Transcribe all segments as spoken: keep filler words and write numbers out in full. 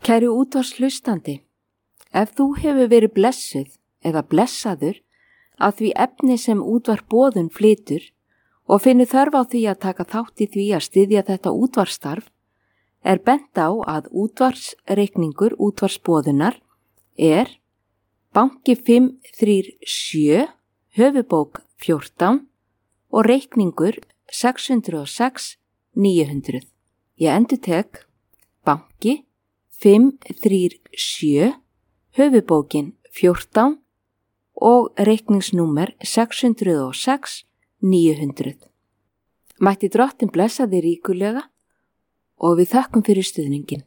Kæru útvarpshlustandi, ef þú hefur verið blessuð eða blessaður að því efni sem útvarp boðun flytur og finnur þörf á því að taka þátt í því að styðja þetta útvarpsstarf, er bent á að útvarpsreikningur útvarpsboðunar er banki fimm þrjú sjö, höfubók fjórtán og reikningur sex hundruð og sex níu hundruð. Ég endurtek banki fimm þrjú sjö, höfubókin fjórtán og reikningsnúmer sex hundruð og sex níu hundruð. Mætti Drottinn blessa þig ríkulega og við þökkum fyrir stuðningin.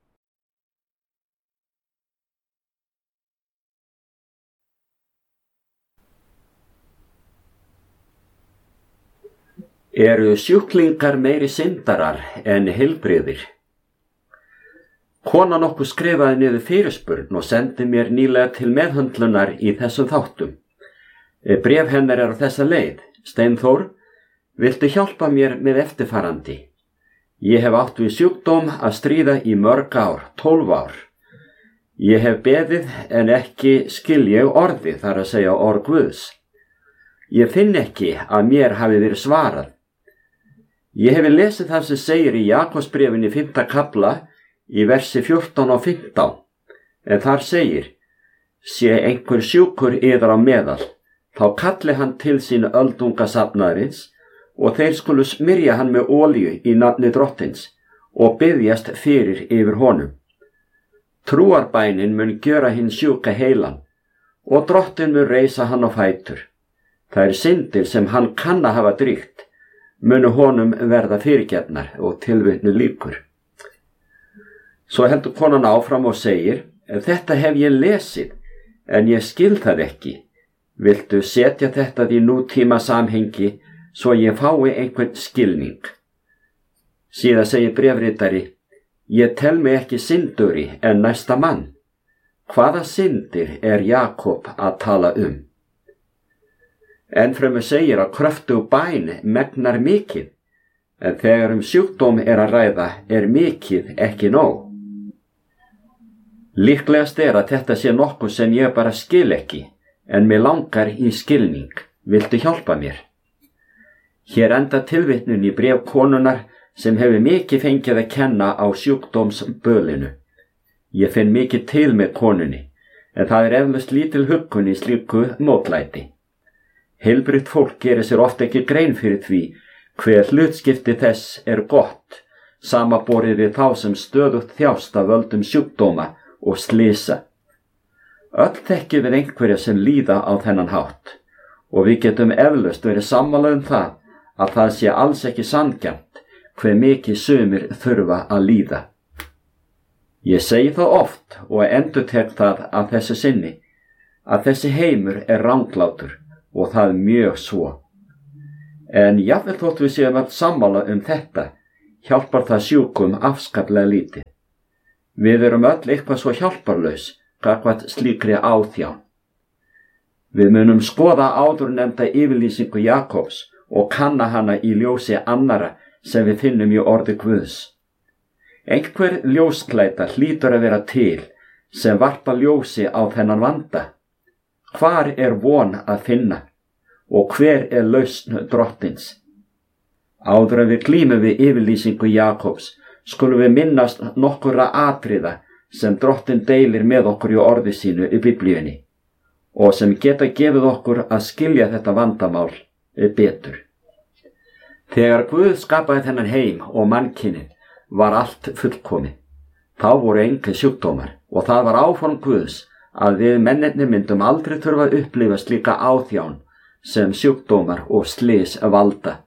Eru sjúklingar meiri syndarar en heilbrigðir? Kona nokkuð skrifaði niður fyrirspurn og sendi mér nýlega til meðhöndlunar í þessum þáttum. Bréf hennar er á þessa leið. Steinþór, viltu hjálpa mér með eftirfarandi? Ég hef átt við sjúkdóm að stríða í mörg ár, tólf ár. Ég hef beðið en ekki skil ég orði, þar að segja orð Guðs. Ég finn ekki að mér hafi verið svarað. Ég hef lesið það sem segir í Jakobsbréfinni fimmta kafla í versi fjórtán og fimmtán, en þar segir: sé einhver sjúkur yðar á meðal, þá kalli hann til sín öldungasafnaðarins og þeir skulu smyrja hann með olíu í nafni Drottins og biðjast fyrir yfir honum. Trúarbænin mun gjöra hinn sjúka heilan og Drottinn mun reisa hann á fætur. Þær syndir sem hann kann að hafa dríkt munu honum verða fyrirgefnar, og tilvitnu lýkur. Svo heldur konan áfram og segir: þetta hef ég lesið, en ég skil það ekki. Viltu setja þetta í nútíma samhengi svo ég fái einhvern skilning? Síðan segir bréfritari: ég tel mig ekki synduri en næsta mann. Hvaða syndir er Jakob að tala um? Ennfremur segir að kröftug bæn megnar mikið, en þegar um sjúkdóm er að ræða er mikið ekki nóg. Líklegast er að þetta sé nokkuð sem ég bara skil ekki, en mig langar í skilning. Viltu hjálpa mér? Hér enda tilvitnun í bréf konunnar sem hefur mikið fengið að kenna á sjúkdómsbölinu. Ég finn mikið til með konunni, en það er eflaust lítil huggun í slíku mótlæti. Heilbrigt fólk gerir sér oft ekki grein fyrir því hver hlutskipti þess er gott, samanborið við þá sem stöðugt þjást af völdum sjúkdóma og slysa. Öll þekkjum við einhverja sem líða á þennan hátt, og við getum eflaust verið sammála um það að það sé alls ekki sanngjarnt hve mikið sumir þurfa að líða. Ég segi það oft og endurtek það að þessu sinni, að þessi heimur er ranglátur, og það mjög svo. En jafnvel þótt við séum öll sammála um þetta, hjálpar það sjúkum afskaplega lítið. Við erum öll eitthvað svo hjálparlaus gagnvart slíkri áþján. Við munum skoða áðurnefnda yfirlýsingu Jakobs og kanna hana í ljósi annara sem við finnum í orði Guðs. Einhver ljósklæta hlýtur að vera til sem varpa ljósi á þennan vanda. Hvar er von að finna og hver er lausn Drottins? Áður en við glímum við yfirlýsingu Jakobs skulum við minnast nokkurra atriða sem Drottinn deilir með okkur í orði sínu í Biblíunni og sem geta gefið okkur að skilja þetta vandamál betur. Þegar Guð skapaði þennan heim og mannkynið var allt fullkomið. Þá voru engir sjúkdómar og það var áform Guðs að við mennirnir myndum aldrei þurfa að upplifa slíka áþján sem sjúkdómar og slys valda.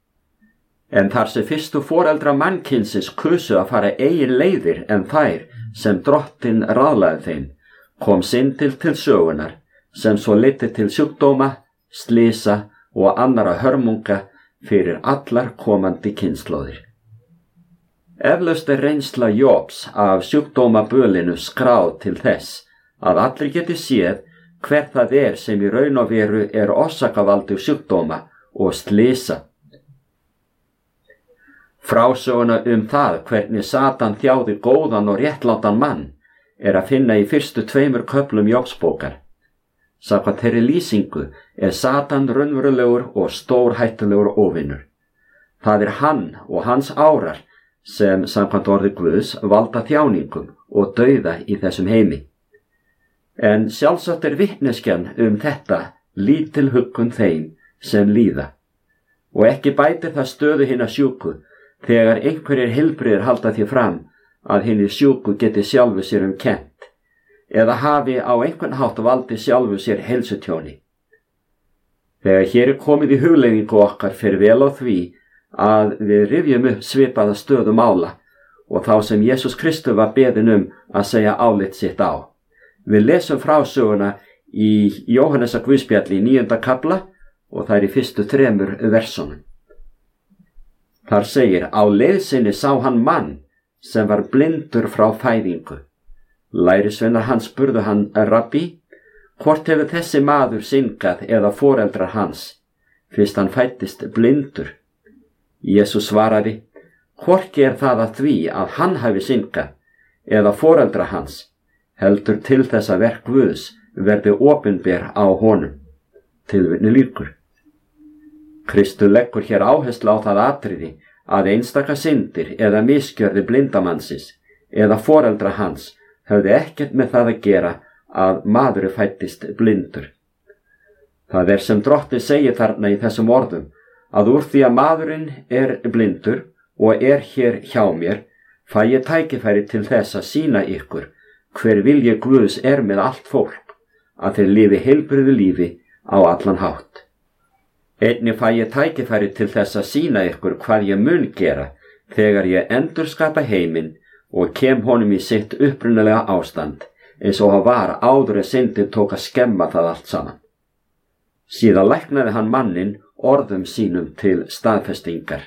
En þar sem fyrstu foreldra mannkynsins kusu að fara eigin leiðir en þær sem Drottinn ráðlagði þeim, kom syndin til sögunar sem svo leiddi til sjúkdóma, slysa og annara hörmunga fyrir allar komandi kynslóðir. Eflaust er reynsla Jobs af sjúkdómabölinu skráð til þess að allir geti séð hver það er sem í raun og veru er orsakavaldur sjúkdóma og slysa. Frásöguna um það hvernig Satan þjáði góðan og réttlátan mann er að finna í fyrstu tveimur köflum Jóbsbókar. Samkvæmt þeirri lýsingu er Satan raunverulegur og stórhættulegur óvinur. Það er hann og hans árar sem samkvæmt orði Guðs valda þjáningum og dauða í þessum heimi. En sjálfsagt er vitneskjan um þetta lítil huggun þeim sem líða. Og ekki bætir það stöðu hinna sjúku þegar einhverjir heilbrigðir halda því fram að hinni sjúku geti sjálfu sér um kennt eða hafi á einhvern hátt valdi sjálfu sér heilsutjóni. Þegar hér er komið í hugleiðingu okkar fer vel á því að við rifjum upp svipaða stöðu mála og þá sem Jesús Kristur var beðinn um að segja álit sitt á. Við lesum frásöguna í Jóhannesar Guðspjalli í níunda kafla og það er í fyrstu þremur versunum. Þar segir: á leið sinni sá hann mann sem var blindur frá fæðingu. Lærisveinar hans spurðu hann: Rabbi, hvort hefur þessi maður syngað eða foreldrar hans, fyrst hann fæddist blindur? Jesús svaraði: hvorki er það að því að hann hafi syngað eða foreldrar hans, heldur til þess að verk Guðs verði opinber á honum. Tilvitni lýkur. Kristur leggur hér áherslu á það atriði að einstaka syndir eða misgjörði blindamannsins eða foreldra hans höfðu ekkert með það að gera að maður fæddist blindur. Það er sem Drottinn segir þarna í þessum orðum, að úr því að maðurinn er blindur og er hér hjá mér, fæ ég tækifæri til þess að sýna ykkur hver vilji Guðs er með allt fólk, að þeir lifi heilbrigðu lífi á allan hátt. Einnig fæ ég tækifæri til þess að sýna ykkur hvað ég mun gera þegar ég endurskapa heiminn og kem honum í sitt upprunalega ástand, eins og hann var áður en syndin tók að skemma það allt saman. Síðan læknaði hann manninn orðum sínum til staðfestingar.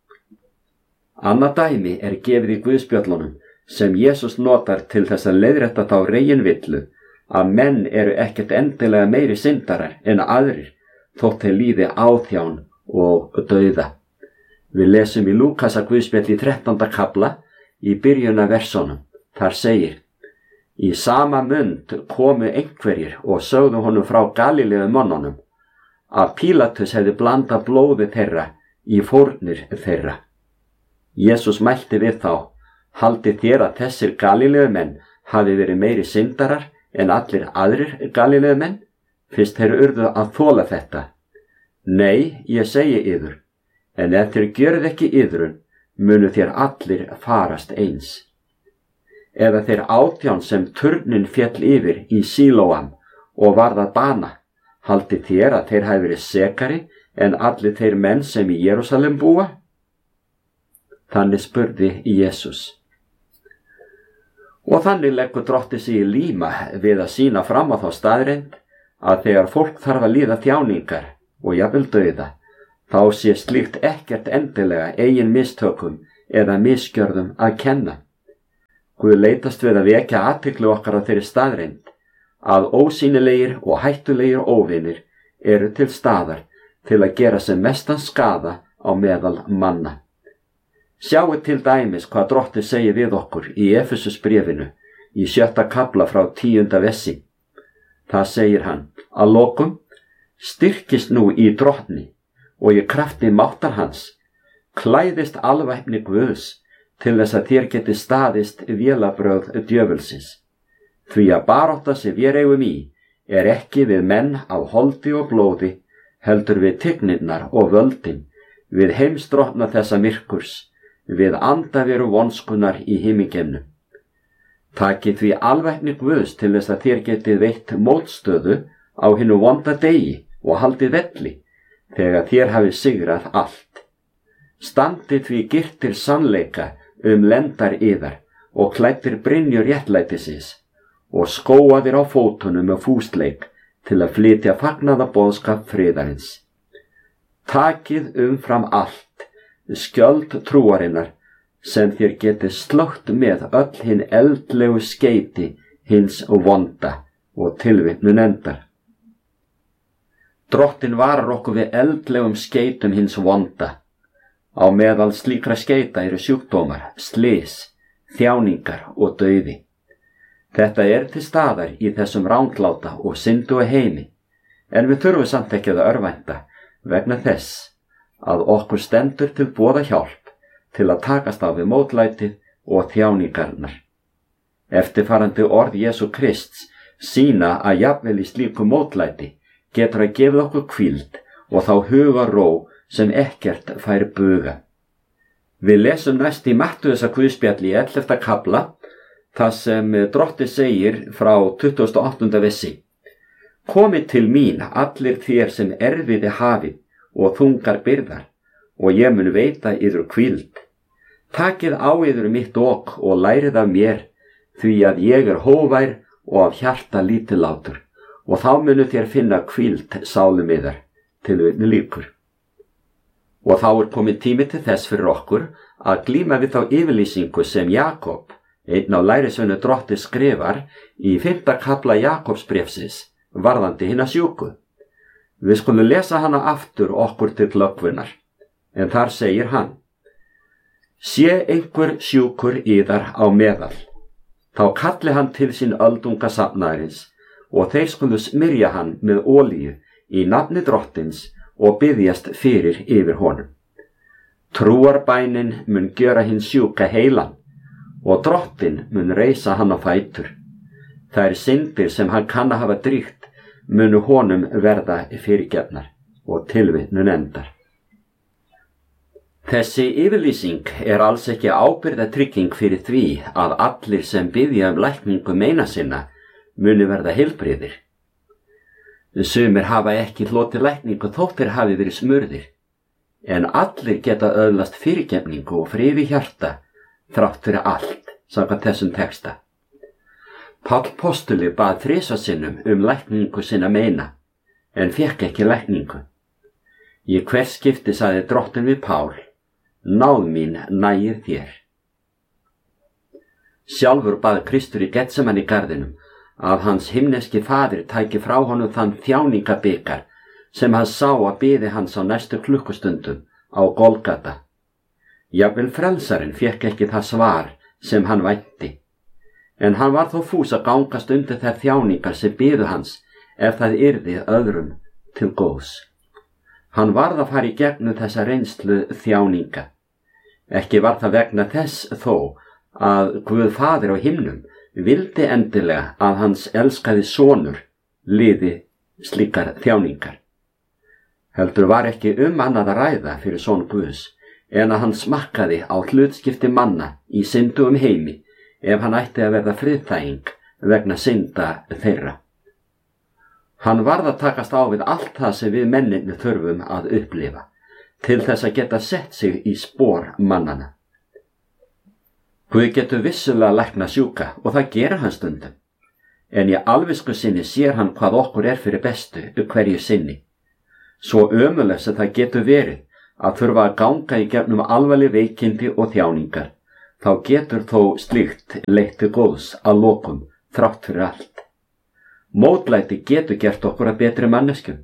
Annað dæmi er gefið í Guðspjöllunum sem Jesús notar til þess að leiðrétta þá reginvillu að menn eru ekkert endilega meiri syndarar en aðrir, þótt þeir líði áþján og dauða. Við lesum í Lúkasar Guðspjalli í þrettánda kafla í byrjun af versunum. Þar segir: í sama mund komu einhverjir og sögðu honum frá Galileu mönnunum að Pílatus hefði blandað blóði þeirra í fórnir þeirra. Jesús mælti við þá: haldið þér að þessir Galileumenn hafi verið meiri syndarar en allir aðrir Galileumenn, fyrst þeir urðu að þola þetta? Nei, ég segi yður, en ef þeir gjörið ekki yðrun, munu þér allir farast eins. Eða þeir átján sem turnin féll yfir í Sílóam og varð að bana, haldið þér að þeir hafi verið sekari en allir þeir menn sem í Jerúsalem búa? Þannig spurði Jesús. Og þannig leggur Drottinn sig í líma við að sýna fram á þá staðreynd að þegar fólk þarf að líða þjáningar og jafnvel dauða, þá sé slíkt ekkert endilega eigin mistökum eða misgjörðum að kenna. Guð leitast við að vekja athygli okkar á þeirri staðreynd að ósýnilegir og hættulegir óvinir eru til staðar til að gera sem mestan skaða á meðal manna. Sjáu til dæmis hvað Drottinn segir við okkur í Efesusbréfinu í sjötta kafla frá tíunda vessi. Það segir hann: að lokum, styrkist nú í Drottni og í krafti máttar hans, klæðist alvæpni Guðs til þess að þér geti staðist vélabrögð djöfulsins. Því að barátta sem við eigum í er ekki við menn af holdi og blóði, heldur við tignirnar og völdin, við heimsdrottna þessa myrkurs, við andaveru vonskunar í himingeimnum. Takið því alvæpni Guðs til þess að þér getið veitt mótstöðu á hinu vonda degi og haldið velli, þegar þér hafið sigrað allt. Standið því girtir sannleika um lendar yðar og klæddir brynjur réttlætisins og skóaðir á fótunum með fúsleik til að flytja fagnaða boðskap friðarins. Takið umfram allt skjöld trúarinnar sem þér getið slögt með öll hinn eldlegu skeyti hins vonda, og tilvitnun endar. Drottinn varar okkur við eldlegum skeytum hins vonda. Á meðal slíkra skeita eru sjúkdómar, slys, þjáningar og dauði. Þetta er til staðar í þessum rangláta og synduga heimi, en við þurfum samt ekki að örvænta vegna þess að okkur stendur til boða hjálp til að takast á við mótlætið og þjáningarnar. Eftirfarandi orð Jesú Krists sýna að jafnvel í slíku mótlæti getur að gefa okkur hvíld og þá hugarró sem ekkert fær buga. Við lesum næst í Mattheusar guðspjalli í ellefta kafla, það sem Drottinn segir frá tuttugasta og áttunda versi. Komið til mín allir þér sem erfiði hafið og þungar byrðar, og ég mun veita yður hvíld. Takið á yður mitt ok og lærið af mér, því að ég er hóvær og af hjarta lítillátur, og þá munu þér finna hvíld sálum yðar, tilvitnun lýkur. Og þá er komið tími til þess fyrir okkur að glíma við þá yfirlýsingu sem Jakob, einn á lærisveinu Drottins, skrifar í fimmta kafla Jakobsbréfsins varðandi hina sjúku. Við skulum lesa hana aftur okkur til glöggvunar, en þar segir hann: Sé einhver sjúkur yðar á meðal, þá kalli hann til sín öldunga safnaðarins, og þeir skulu smyrja hann með olíu í nafni Drottins og biðjast fyrir yfir honum. Trúarbænin mun gjöra hinn sjúka heilan, og Drottinn mun reisa hann á fætur. Þær syndir sem hann kann að hafa dríkt munu honum verða fyrirgefnar, og tilvitnun endar. Þessi yfirlýsing er alls ekki ábyrgðatrygging fyrir því að allir sem biðja um lækningu meina sinna muni verða heilbrigðir. Sumir hafa ekki hlotið lækningu þótt þeir hafi verið smurðir, en allir geta öðlast fyrirgefningu og friði hjarta þrátt fyrir allt, samkvæmt þessum texta. Páll postuli bað þrisvar sinnum um lækningu sinna meina, en fékk ekki lækningu. Í hvers skipti sagði Drottinn við Pál: Náð mín nægir þér. Sjálfur bað Kristur í Getsemani garðinum að hans himneski faðir tæki frá honum þann þjáningabikar sem hann sá að biði hans á næstu klukkustundum á Golgata. Jafnvel frelsarinn fékk ekki það svar sem hann vænti, en hann var þó fús að gangast undir þær þjáningar sem biðu hans ef það yrði öðrum til góðs. Hann varð að fara í gegnum þessa reynslu þjáninga. Ekki var það vegna þess þó að Guð faðir á himnum vildi endilega að hans elskaði sonur liði slíkar þjáningar. Heldur var ekki um annað að ræða fyrir son Guðs en að hann smakkaði á hlutskipti manna í syndugum heimi ef hann ætti að verða friðþæging vegna synda þeirra. Hann varð að takast á við allt það sem við mennirnir þurfum að upplifa til þess að geta sett sig í spor mannana. Guð getur vissulega lækna sjúka og það gerir hann stundum, en í alvisku sinni sér hann hvað okkur er fyrir bestu hverju sinni. Svo ömurlegt sem það getur verið að þurfa að ganga í gegnum alvarleg veikindi og þjáningar, þá getur þó slíkt leitt til góðs að lokum þrátt fyrir allt. Mótlæti getur gert okkur að betri manneskjum.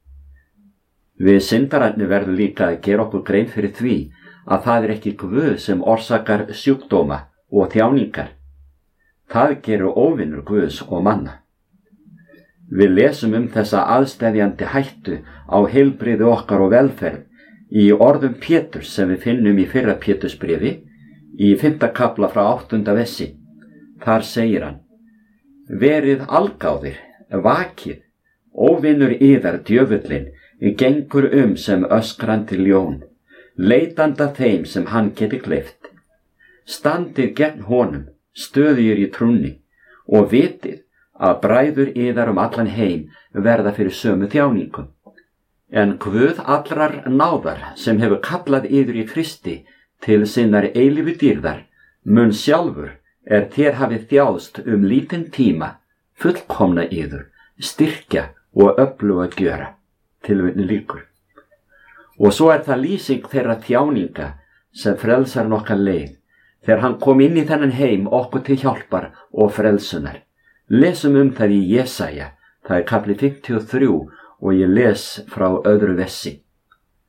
Við syndararnir verðum líka að gera okkur grein fyrir því að það er ekki Guð sem orsakar sjúkdóma og þjáningar. Það gerur óvinur Guðs og manna. Við lesum um þessa aðsteðjandi hættu á heilbrigði okkar og velferð í orðum Péturs sem við finnum í fyrra Pétursbréfi í fimmta kafla frá áttunda versi. Þar segir hann: Verið algáðir, vakið, óvinur yðar djöfullinn gengur um sem öskrandi ljón, leitanda þeim sem hann geti gleypt. Standið gegn honum, stöðugir í trúnni, og vitið að bræður yðar um allan heim verða fyrir sömu þjáningum. En Guð allrar náðar sem hefur kallað yður í Kristi til sinnar eilífu dýrðar mun sjálfur er þér hafið þjáðst um lítinn tíma fullkomna yður, styrkja og öfluga gjöra. Tilvitnun lýkur. Og svo er það lýsing þeirra þjáninga sem frelsar okkar leið þegar hann kom inn í þennan heim okkur til hjálpar og frelsunar. Lesum um það í Jesaja, það er kafli fimmtíu og þrjú og ég les frá öðru versi.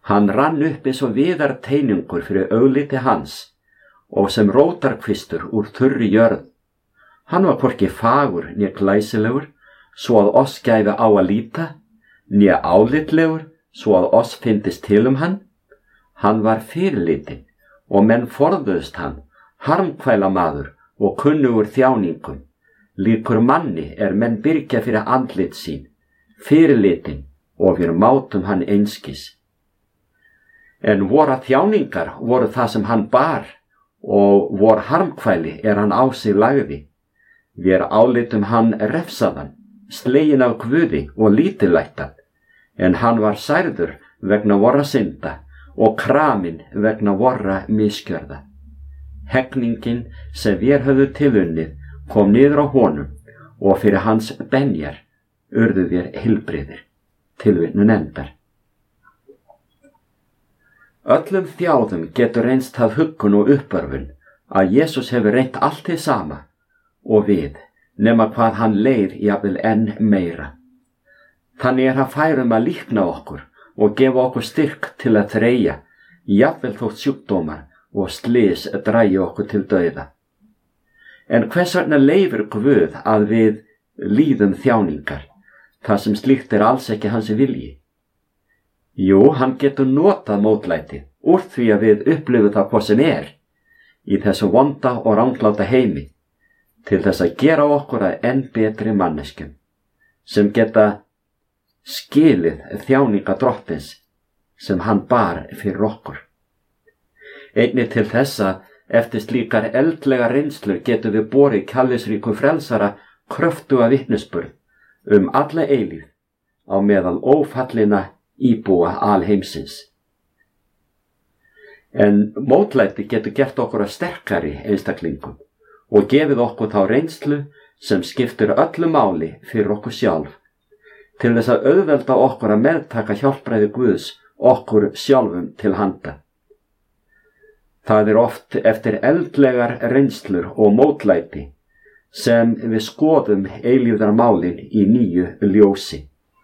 Hann rann upp eins og viðar teiningur fyrir augliti hans og sem rótarkvistur úr þurri jörð. Hann var hvorki fagur né glæsilegur, svo að oss gæfi á að líta, né álitlegur, svo að oss fyndist til um hann. Hann var fyrirlitin og menn forðuðust hann, harmkvæla maður og kunnugur þjáningum. Líkur manni er menn byrgja fyrir andlit sín, fyrirlitin og fyrir mátum hann einskis. En vora þjáningar voru það sem hann bar og vor harmkvæli er hann á sig lagði. Vér álitum hann refsaðan, slegin af Guði og lítillættan, en hann var særður vegna vorra synda og kramin vegna vorra misgjörða. Hegningin sem vér höfðu tilunnið kom niður á honum og fyrir hans benjar urðu vér heilbrigðir. Tilvitnun endar. Öllum þjáðum getur reynst það huggun og uppörfun að Jesús hefur reynt allt hið sama og við, nema hvað hann leið jafnvel enn meira. Þannig er hann fær um að líkna okkur og gefa okkur styrk til að þreyja, jafnvel þótt sjúkdómar og slys drægi okkur til dauða. En hvers vegna leyfir Guð að við líðum þjáningar, þar sem slíkt er alls ekki hans vilji? Jú, hann getur notað mótlæti úr því að við upplifum það hvað sem er í þessu vonda og rangláta heimi til þess að gera okkur að enn betri manneskjum sem geta skilið þjáninga drottins sem hann bar fyrir okkur. Einnig til þessa eftir slíkar eldlega reynslur getum við borið kærleiksríku frelsara kröftuga vitnisburð um alla eilífð á meðal ófallina íbúa alheimsins. En mótlæti getur gert okkur að sterkari einstaklingum og gefið okkur þá reynslu sem skiptir öllu máli fyrir okkur sjálf, til þess að auðvelda okkur að meðtaka hjálpræði Guðs okkur sjálfum til handa. Það er oft eftir eldlegar reynslur og mótlæti sem við skoðum eilífðarmálin í nýju ljósi.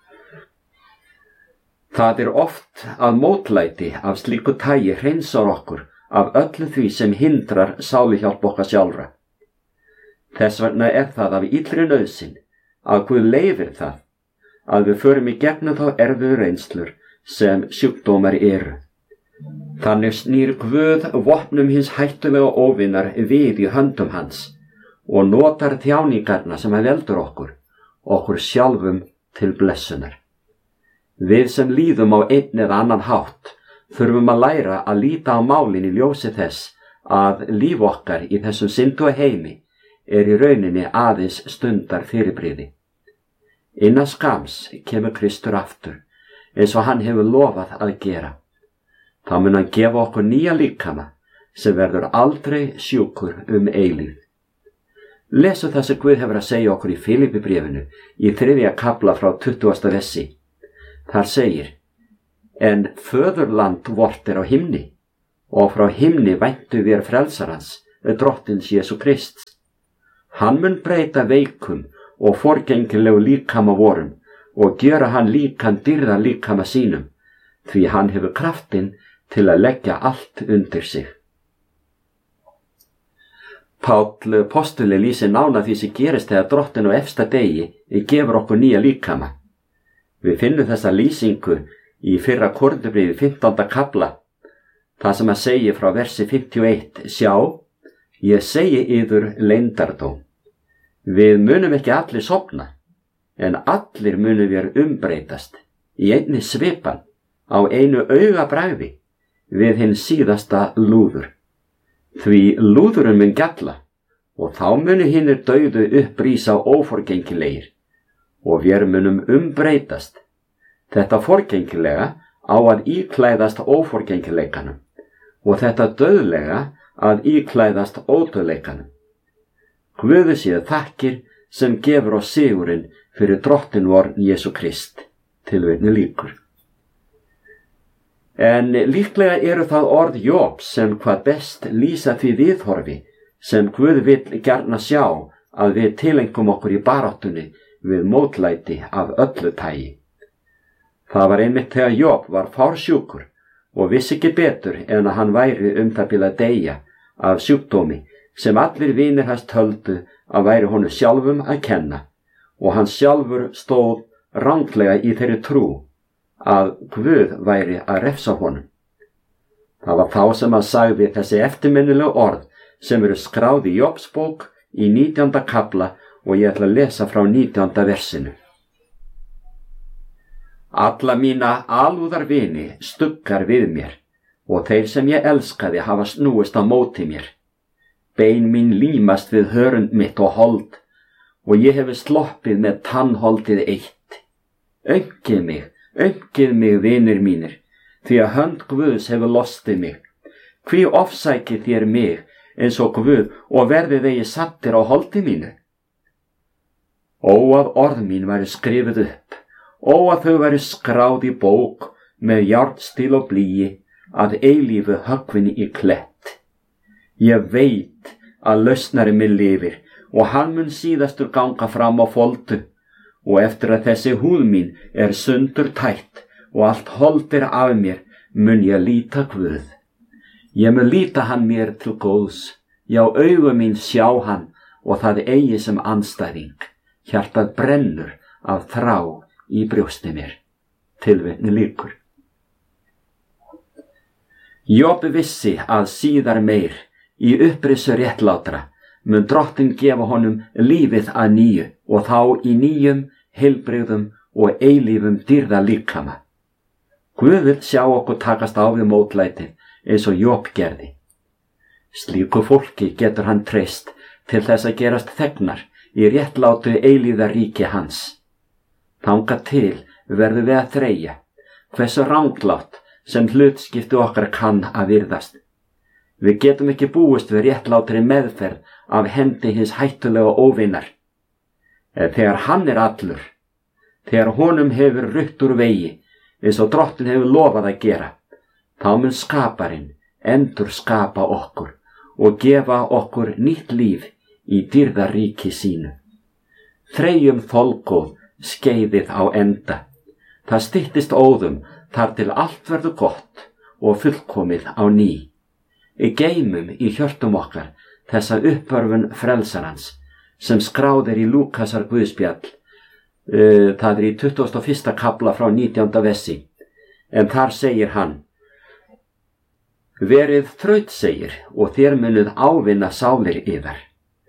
Það er oft að mótlæti af slíku tagi hreinsar okkur af öllu því sem hindrar sáluhjálp okkar sjálfra. Þess vegna er það af illri nauðsyn að Guð leyfir það að við förum í gegnum þá erfiðu reynslur sem sjúkdómar eru. Þannig snýr Guð vopnum hins hættulega óvinnar við í höndum hans og notar þjáningarna sem hann veldur okkur, okkur sjálfum til blessunar. Við sem líðum á einn eða annan hátt þurfum að læra að líta á málin í ljósi þess að líf okkar í þessum syndu heimi er í rauninni aðeins stundar fyrirbrigði. Innan skams kemur Kristur aftur, eins og hann hefur lofað að gera. Þá mun hann gefa okkur nýja líkama sem verður aldrei sjúkur um eilífð. Lesu það sem Guð hefur að segja okkur í Filippibréfinu í þriðja kafla frá tuttugasta versi. Þar segir, en föðurland vort er á himni, og frá himni væntu vér frelsarans, drottins Jesú Krist. Hann mun breyta veikum og forgengilegu líkama vorum og gjöra hann líkan dýrða líkama sínum, því hann hefur kraftinn til að leggja allt undir sig. Páll postuli lýsir nána því sem gerist þegar drottin á efsta degi gefur okkur nýja líkama. Við finnum þessa lýsingu í fyrra Korintubréfi fimmtánda kafla, það sem að segja frá versi fimmtíu og eitt, sjá, ég segi yður leyndardóm. Við munum ekki allir sofna, en allir munum við umbreytast í einni svipan á einu augabragði við hinn síðasta lúður. Því lúðurinn mun gjalla og þá munu hinnir dauðu upprísa óforgengilegir og við munum umbreytast. Þetta forgengilega á að íklæðast óforgengileikanum og þetta dauðlega að íklæðast ódauðleikanum. Guði séð þakkir sem gefur oss sigurinn fyrir drottin vor Jesú Krist. Tilvitnun lýkur. En líklega eru það orð Jóbs sem hvað best lýsa því viðhorfi sem Guð vill gjarna sjá að við tilengum okkur í baráttunni við mótlæti af öllu tagi. Það var einmitt þegar Job var fársjúkur og vissi ekki betur en að hann væri um það bil að deyja af sjúkdómi sem allir vinir hans töldu að væri honum sjálfum að kenna, og hann sjálfur stóð ranglega í þeirri trú að Guð væri að refsa honum. Það var þá sem hann sagði þessi eftirminnilegu orð sem eru skráð í Jóbsbók í nítjánda kafla, og ég ætla að lesa frá nítjánda versinu. Alla mína alúðar vini stuggar við mér, og þeir sem ég elskaði hafa snúist á móti mér. Bein mín límast við hörund mitt og hold, og ég hefi sloppið með tannholdið eitt. Öngið mig, öngið mig, vinir mínir, því að hönd Guðs hefur lostið mig. Hví ofsækið þér mig eins og Guð og verðið eigi sattir á holdi mínu? Ó að orð mín væri skrifuð upp, ó að þau væri skráð í bók með járnstíl og blýi, að eilífu höggvin í klett. Ég veit að lausnari minn lifir, og hann mun síðastur ganga fram á foldu, og eftir að þessi húð mín er sundur tætt og allt holdir af mér, mun ég líta Guð. Ég mun líta hann mér til góðs, já augu mín sjá hann, og það eigi sem andstæðing. Hjartað brennur af þrá í brjósti mér. Tilvitni lýkur. Job vissi að síðar meir, í upprissu réttlátra, mun Drottinn gefa honum lífið að nýju, og þá í nýjum, heilbrigðum og eilífum dýrða líkama. Guð vill sjá okkur takast á við mótlætið eins og Job gerði. Slíku fólki getur hann treyst til þess að gerast þegnar í réttlátu eilíða ríki hans. Þangað til verðum við að þreyja hversu ranglátt sem hlutskipti okkar kann að virðast. Við getum ekki búist við réttlátri meðferð af hendi hins hættulega óvinar. En þegar hann er allur, þegar honum hefur rutt úr vegi, eins og Drottinn hefur lofað að gera, þá mun skaparinn endur skapa okkur og gefa okkur nýtt líf í dýrðaríki sínu. Þreyjum þolgóð skeiðið á enda. Það styttist óðum þar til allt verður gott og fullkomið á ný. Geymum í hjörtum okkar þessa uppörfun frelsarans sem skráð er í Lúkasar guðspjall. Það er í tuttugasta og fyrsta kafla frá nítjánda versi, en þar segir hann: Verið þrautsegir og þér munuð ávinna sálir yðar.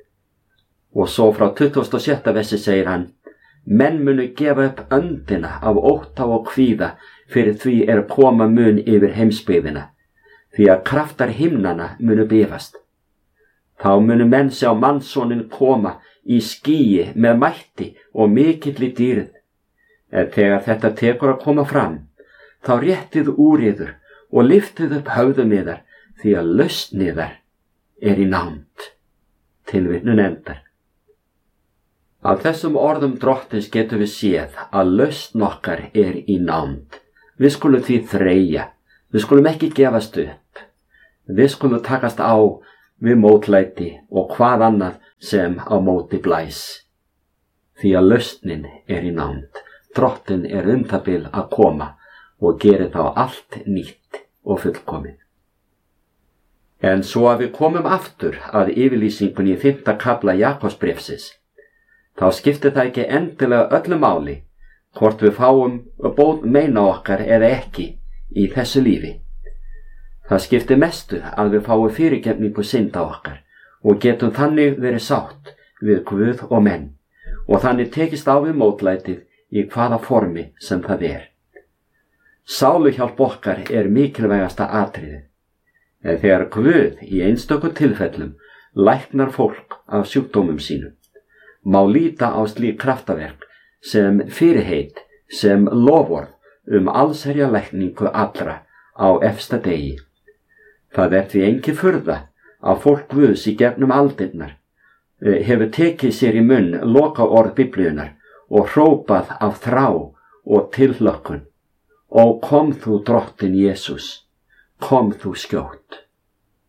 Og svo frá tuttugasta og sjötta versi segir hann: Menn munu gefa upp öndina af ótta og kvíða fyrir því er koma mun yfir heimsbyggðina, því að kraftar himnana munu bifast. Þá munu menn sjá mannssonin koma í skýi með mætti og mikilli dýrð. En þegar þetta tekur að koma fram, þá réttið úr yður og liftið upp höfðum yðar, því að lausn yðar er í nánd. Tilvitnun endar. Af þessum orðum Drottins getum við séð að lausn okkar er í nánd. Við skulum því þreyja, við skulum ekki gefast upp. Við skulum takast á við mótlæti og hvað annað sem á móti blæs. Því að lausnin er í nánd. Drottinn er um það bil að koma og gerir þá allt nýtt og fullkomið. En svo að við komum aftur að yfirlýsingunni í fimmta kafla Jakobsbréfsins, þá skiptir það ekki endilega öllu máli hvort við fáum bót meina okkar eða ekki í þessu lífi. Það skiptir mestu að við fáum fyrirgefningu synda okkar og getum þannig verið sátt við Guð og menn og þannig tekist á við mótlætið í hvaða formi sem það er. Sáluhjálp okkar er mikilvægasta atriðið, en þegar Guð í einstöku tilfellum læknar fólk af sjúkdómum sínum, má líta á slík kraftaverk sem fyrirheit, sem loforð um allsherja lækningu allra á efsta degi. Það er því engi furða að fólk Guðs í gegnum aldirnar hefur tekið sér í munn lokaorð Biblíunnar og hrópað af þrá og tilhlökkun: Ó, kom þú Drottinn Jesús, kom þú skjótt.